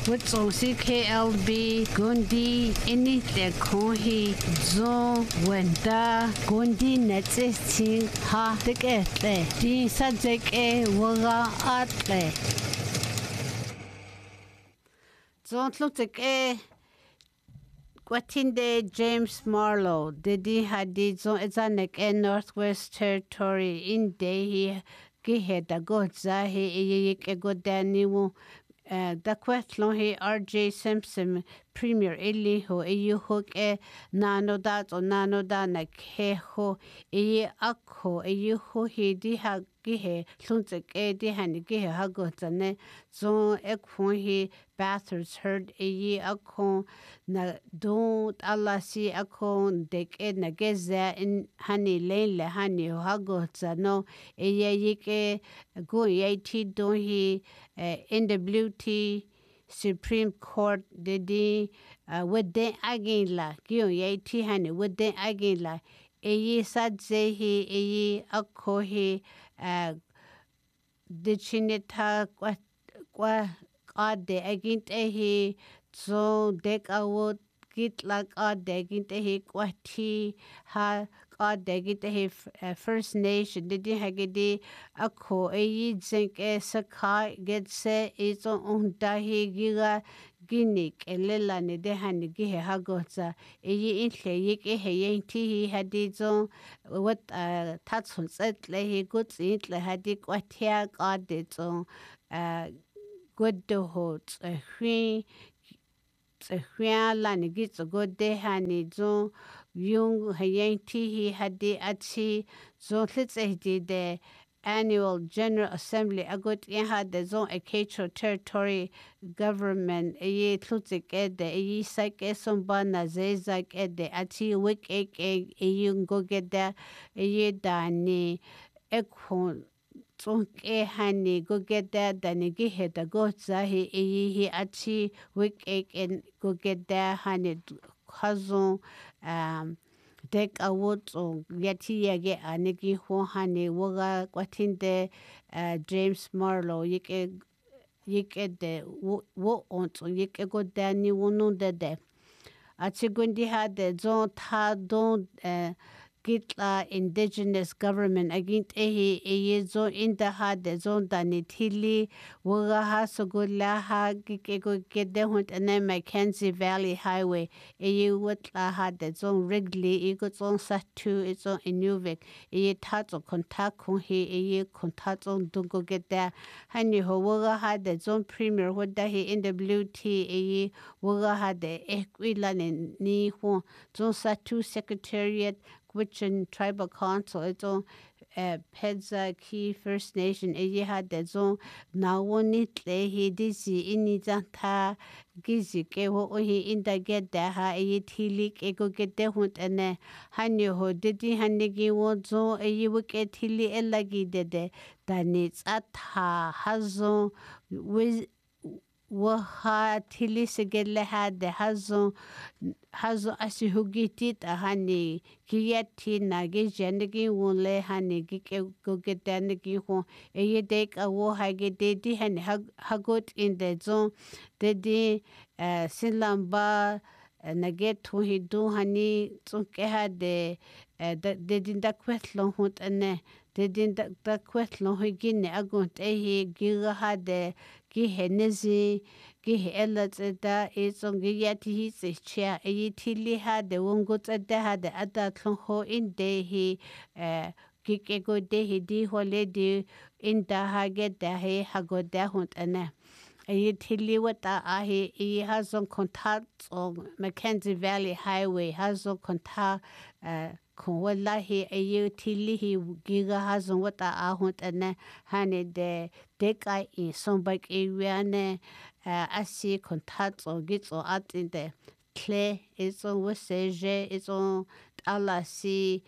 Wutso CKLB Gundi Ini Le Kohi Zo Wenda Gundi Netsi Ha Deke Di Sajeke Waga Atle Zon Luteke Gwatinde James Marlowe Didi Hadid Zon Ezanek and Northwest Territory in Dehi Gihe da Godzahi Eyik Egodaniwu da kwetlo he RJ Simpson Premier Eli ho eyuhok nano dat o nano da na keho akho eyuho he di ha gihe luntek di hani gihe hagotane zo ekho he Bathurst heard akho na don't alasi akho dek na geza in hani lele hani hagotano eyike go yati do he NWT Supreme Court dedi wede agila gyo yati hani wede agila sadze he akho he dichineta kwa ade agint he so dek awot git like ade agint he kwati ha ade git he First Nation didi hagidi akho zinc sakai get se izo undahi giga ginik elela ne de hani gihe hagotsa inhle yik yenti hi hadizo what tatsun setle he gut intle hadi kwatia ade zo good ho la ne gitso gode hani zo yung hayenti hi hadi achi zo de annual general assembly agot had the zone Acacia territory government tlutik ede sake sombana zezak ede achi wik yung go get there dani ekho Tunke hani go get that dani gihe da go zahi hi achi wik and go get there hani hazon dek awot o yati yage anegi ho hani woga kwatinde James Marlowe yike de wo ont yike go dani wonu de achi gundi hade zon ta don Gitla indigenous government agint zo inda hade zon dani tili woga ha sugula ha gikego gede hunt ane Mackenzie Valley Highway wutla hade zon Wrigley zon satu zon Inuvik tato kontakon he kontato dungo gede hani ho woga hade zon premier wada he NWT woga hade ekwila ni ho zon satu secretariat Gwichin Tribal Council ito Pedza Key First Nation had the zone nawonitle he disi inizanta gizi ke wo hi inda get da ha tilik ego get de hunt ane hanyo ho didi hanigi wo zo wuke tili elagi de dani atha hazo waha tili segele had hazo asi hugiti hani kiyati nagi jandigi wole hani gike go get danigi ho dek awo hage dedi hani hagot in the zone dedi silamba naget hu hidu hani tsuke hade dedi da kwetlo hut ane dedi da kwetlo higine agot giga hade gihenezi elatseda giyati hitsia tili hade wongotseda hade adatlon ho inde hi gikego de hidi hole di inda hage da he hagoda hunt ane tili wata hazon kontat Mackenzie Valley Highway hazon kontat wallahi tili hi giga hazon wata ahunt ane hani de deka sombak area asi kontatso gitso atinde kle weseje alasi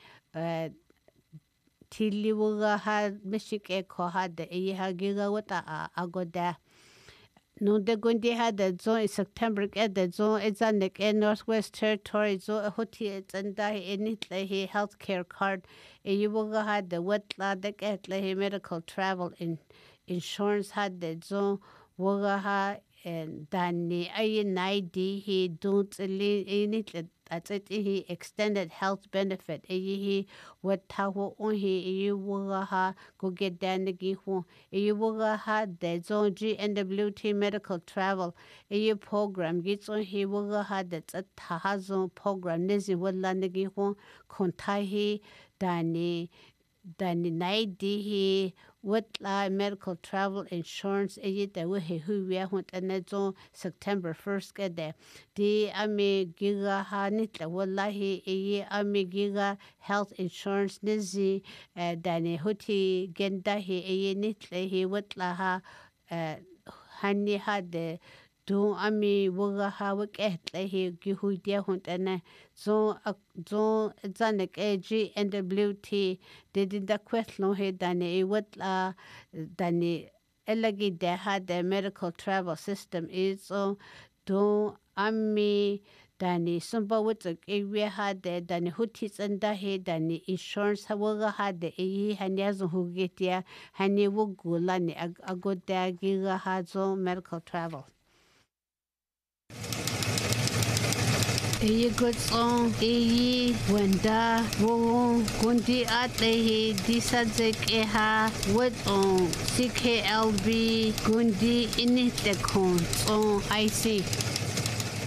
tili wuga ha mishike ko hade giga wata agoda no de gundi hade zone September the zone ezanek Northwest Territory zo hoti etsanda enitle he healthcare card wuga hade wetla de etle he medical travel insurance hade zo wuga ha Dani ay naidi he don't init at he extended health benefit he what tawo on he ha go get danigi ho ha the zone GNWT medical travel program gets on he ha that's a tahazo program nizi wala nigi ho kontahi dani naidi he what medical travel insurance the we who we want and September 1st get there the ami giga ha nitla wallahi ami giga health insurance nizi dani huti genda he nitla he what ha hani had do ami wuga ha wik he gihu dia hunt and zo zanek GNWT they did the question he dani what dani elagi de had the medical travel system is so do ami dani sumba wutak we had the dani hutis and he dani insurance wuga had the hanyazo hugitia hani wugulani agoda giga hazo medical travel. Good song, wenda, wong, gundi ate disadzek what on CKLB, gundi init the con, I see.